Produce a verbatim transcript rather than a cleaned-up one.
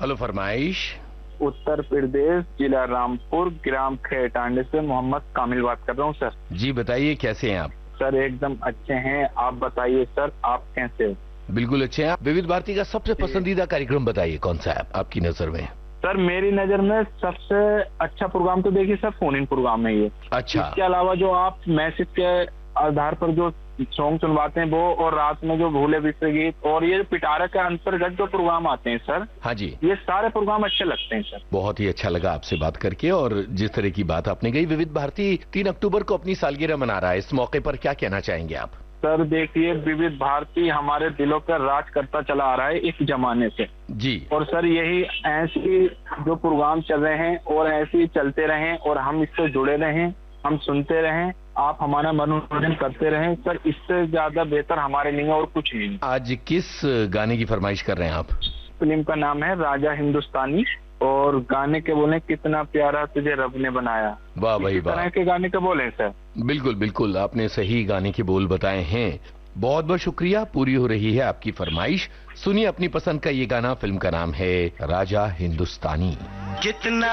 Hello, फरमाइश। उत्तर प्रदेश, जिला रामपुर, ग्राम खेटांडे से मोहम्मद कामिल बात कर रहा हूँ सर। जी बताइए, कैसे हैं आप? सर एकदम अच्छे हैं, आप बताइए सर, आप कैसे हो? बिल्कुल अच्छे हैं। आप विविध भारती का सबसे पसंदीदा कार्यक्रम बताइए, कौन सा है आपकी नजर में? सर मेरी नजर में सबसे अच्छा प्रोग्राम तो देखिए सर, फोन इन प्रोग्राम है ये। अच्छा। इसके अलावा जो आप मैसेज के आधार पर जो सॉन्ग सुनवाते हैं वो, और रात में जो भूले बिसरे गीत, और ये पिटारा के अंतर्गत जो प्रोग्राम आते हैं सर, हाँ जी, ये सारे प्रोग्राम अच्छे लगते हैं सर। बहुत ही अच्छा लगा आपसे बात करके। और जिस तरह की बात आपने कही, विविध भारती तीन अक्टूबर को अपनी सालगिरह मना रहा है, इस मौके पर क्या कहना चाहेंगे आप? सर देखिए, विविध भारती हमारे दिलों पर राज करता चला आ रहा है इस जमाने से जी। और सर यही ऐसी जो प्रोग्राम चल रहे हैं और ऐसे ही चलते रहें, और हम इससे जुड़े रहें, हम सुनते रहें, आप हमारा मनोरंजन करते रहें सर। इससे ज्यादा बेहतर हमारे लिए और कुछ नहीं। आज किस गाने की फरमाइश कर रहे हैं आप? फिल्म का नाम है राजा हिंदुस्तानी, और गाने के बोले कितना प्यारा तुझे रब ने बनाया। वाह भाई वाह, तरह के गाने के बोले सर। बिल्कुल बिल्कुल, आपने सही गाने के बोल बताए हैं। बहुत बहुत शुक्रिया, पूरी हो रही है आपकी फरमाइश। सुनिए अपनी पसंद का ये गाना, फिल्म का नाम है राजा हिंदुस्तानी। कितना